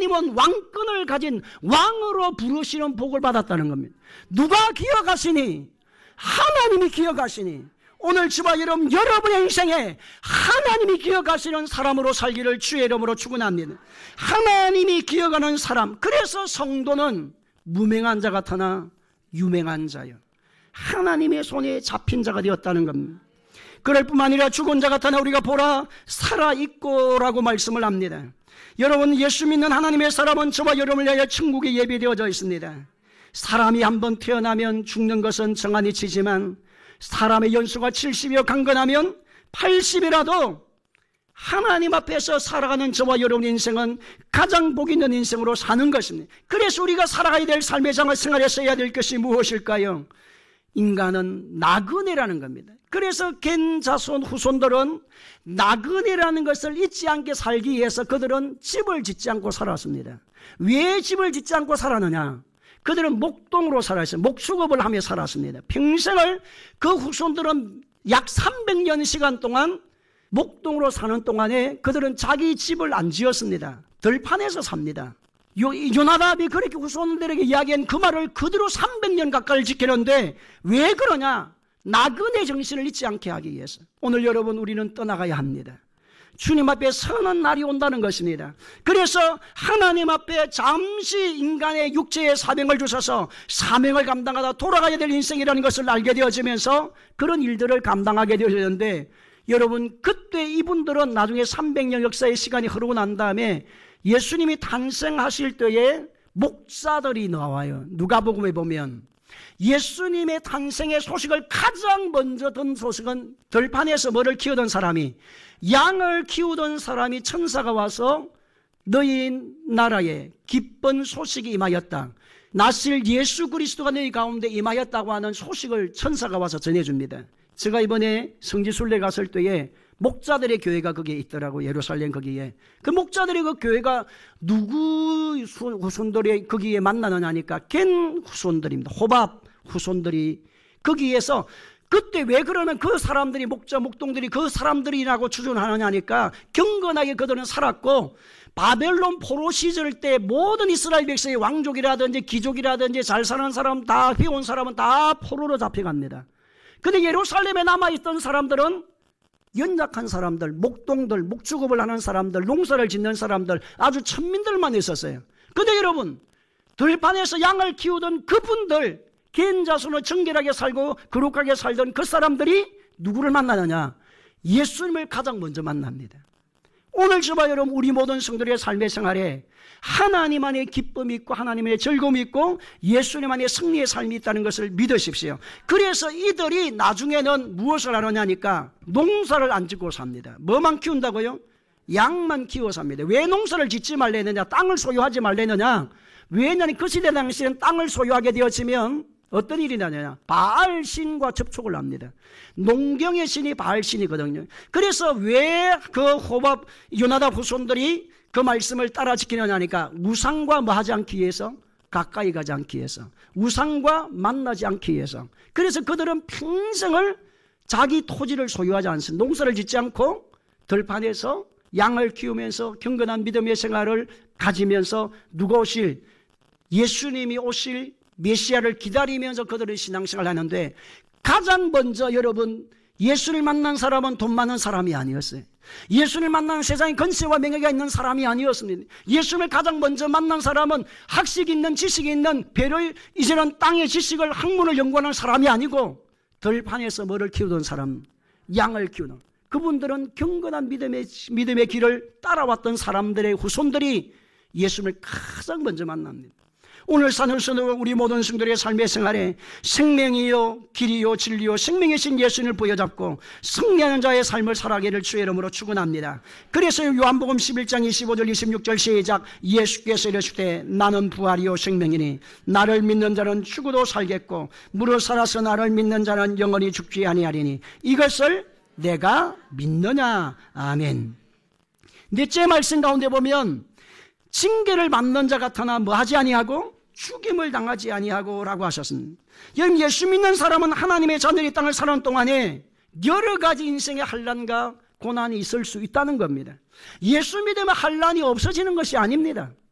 하나님은 왕권을 가진 왕으로 부르시는 복을 받았다는 겁니다. 누가 기억하시니? 하나님이 기억하시니. 오늘 저와 여러분의 인생에 하나님이 기억하시는 사람으로 살기를 주의 이름으로 축원합니다. 하나님이 기억하는 사람. 그래서 성도는 무명한 자 같으나 유명한 자요, 하나님의 손에 잡힌 자가 되었다는 겁니다. 그럴 뿐만 아니라 죽은 자 같으나 우리가 보라 살아있고라고 말씀을 합니다. 여러분, 예수 믿는 하나님의 사람은 저와 여러분을 위하여 천국에 예비되어져 있습니다. 사람이 한번 태어나면 죽는 것은 정한이 치지만 사람의 연수가 70이여 강건하면 80이라도 하나님 앞에서 살아가는 저와 여러분의 인생은 가장 복 있는 인생으로 사는 것입니다. 그래서 우리가 살아가야 될 삶의 장을 생활에서 해야 될 것이 무엇일까요? 인간은 나그네라는 겁니다. 그래서 겐 자손 후손들은 나그네라는 것을 잊지 않게 살기 위해서 그들은 집을 짓지 않고 살았습니다. 왜 집을 짓지 않고 살았느냐? 그들은 목동으로 살았어요. 목축업을 하며 살았습니다. 평생을 그 후손들은 약 300년 시간 동안 목동으로 사는 동안에 그들은 자기 집을 안 지었습니다. 들판에서 삽니다. 요나답이 그렇게 후손들에게 이야기한 그 말을 그대로 300년 가까이 지키는데 왜 그러냐? 나그네 정신을 잊지 않게 하기 위해서. 오늘 여러분, 우리는 떠나가야 합니다. 주님 앞에 서는 날이 온다는 것입니다. 그래서 하나님 앞에 잠시 인간의 육체의 사명을 주셔서 사명을 감당하다 돌아가야 될 인생이라는 것을 알게 되어지면서 그런 일들을 감당하게 되어졌는데, 여러분, 그때 이분들은 나중에 300년 역사의 시간이 흐르고 난 다음에 예수님이 탄생하실 때에 목자들이 나와요. 누가복음에 보면 예수님의 탄생의 소식을 가장 먼저 든 소식은 들판에서 뭐를 키우던 사람이, 양을 키우던 사람이 천사가 와서 너희 나라에 기쁜 소식이 임하였다, 나실 예수 그리스도가 너희 가운데 임하였다고 하는 소식을 천사가 와서 전해줍니다. 제가 이번에 성지순례 갔을 때에 목자들의 교회가 거기에 있더라고. 예루살렘 거기에. 그 목자들의 그 교회가 누구 후손들이 거기에 만나느냐 하니까 겐 후손들입니다. 호밥 후손들이 거기에서, 그때 왜 그러면 그 사람들이 목자 목동들이 그 사람들이라고 추존하느냐 하니까 경건하게 그들은 살았고, 바벨론 포로 시절 때 모든 이스라엘 백성의 왕족이라든지 귀족이라든지 잘 사는 사람 다, 해온 사람은 다 포로로 잡혀갑니다. 근데 예루살렘에 남아있던 사람들은 연약한 사람들, 목동들, 목축업을 하는 사람들, 농사를 짓는 사람들, 아주 천민들만 있었어요. 근데 여러분, 들판에서 양을 키우던 그분들, 개인 자손을 정결하게 살고 거룩하게 살던 그 사람들이 누구를 만나느냐? 예수님을 가장 먼저 만납니다. 오늘 저와 여러분, 우리 모든 성도들의 삶의 생활에 하나님 안에 기쁨이 있고 하나님의 즐거움이 있고 예수님 안에 승리의 삶이 있다는 것을 믿으십시오. 그래서 이들이 나중에는 무엇을 하느냐니까 농사를 안 짓고 삽니다. 뭐만 키운다고요? 양만 키워 삽니다. 왜 농사를 짓지 말래느냐? 땅을 소유하지 말래느냐? 왜냐하면 그 시대 당시에는 땅을 소유하게 되어지면 어떤 일이 나냐? 바알신과 접촉을 합니다. 농경의 신이 바알신이거든요. 그래서 왜 그 호밥 요나답 후손들이 그 말씀을 따라 지키느냐 하니까 우상과 뭐 하지 않기 위해서, 가까이 가지 않기 위해서, 우상과 만나지 않기 위해서. 그래서 그들은 평생을 자기 토지를 소유하지 않습니다. 농사를 짓지 않고 들판에서 양을 키우면서 경건한 믿음의 생활을 가지면서 누가 오실, 예수님이 오실 메시아를 기다리면서 그들의 신앙생활을 하는데, 가장 먼저 여러분, 예수를 만난 사람은 돈 많은 사람이 아니었어요. 예수를 만난 세상에 권세와 명예가 있는 사람이 아니었습니다. 예수를 가장 먼저 만난 사람은 학식 있는, 지식이 있는, 이제는 땅의 지식을, 학문을 연구하는 사람이 아니고 들판에서 뭐를 키우던 사람, 양을 키우는, 그분들은 경건한 믿음의 길을 따라왔던 사람들의 후손들이 예수를 가장 먼저 만납니다. 오늘 산울서는 우리 모든 성도들의 삶의 생활에 생명이요 길이요 진리요 생명이신 예수님을 부여잡고 승리하는 자의 삶을 살아가기를 주의 이름으로 축원합니다. 그래서 요한복음 11장 25절 26절 시작. 예수께서 이르시되 나는 부활이요 생명이니 나를 믿는 자는 죽어도 살겠고 무릇 살아서 나를 믿는 자는 영원히 죽지 아니하리니 이것을 내가 믿느냐. 아멘. 넷째 말씀 가운데 보면 징계를 받는 자 같으나 뭐하지 아니하고 죽임을 당하지 아니하고 라고 하셨습니다. 여러분, 예수 믿는 사람은 하나님의 자녀의 땅을 사는 동안에 여러 가지 인생의 환난과 고난이 있을 수 있다는 겁니다. 예수 믿으면 환난이 없어지는 것이 아닙니다.